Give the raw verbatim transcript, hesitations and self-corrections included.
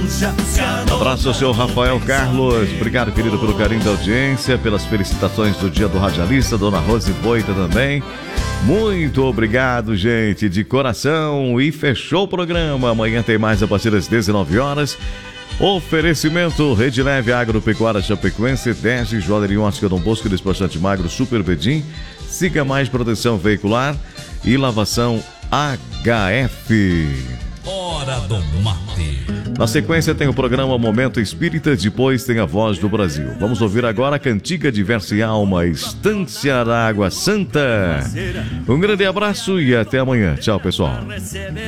Abraço ao senhor Rafael Carlos. Obrigado, querido, pelo carinho da audiência, pelas felicitações do dia do radialista, dona Rose Boita também. Muito obrigado, gente, de coração. E fechou o programa. Amanhã tem mais a partir das dezenove horas. Oferecimento Rede Leve Agropecuária Chapecoense, Dege, Joalheria Ótica Dom Bosco, Despachante Magro, Super Bedim, Siga Mais Proteção Veicular e Lavação H F. Hora do mate. Na sequência tem o programa Momento Espírita, depois tem a Voz do Brasil. Vamos ouvir agora a cantiga de Verso e Alma, Estância da Água Santa. Um grande abraço e até amanhã. Tchau, pessoal.